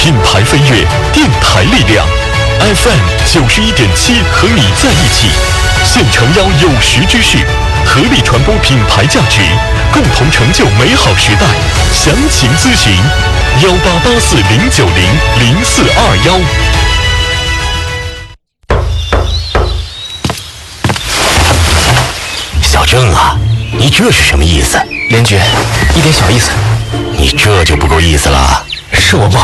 品牌飞跃，电台力量 FM91.7和你在一起，现诚邀有识之士，合力传播品牌价值，共同成就美好时代。详情咨询188409000421。 小郑啊，你这是什么意思？ 连局，一点小意思。 你这就不够意思了。 是我不好。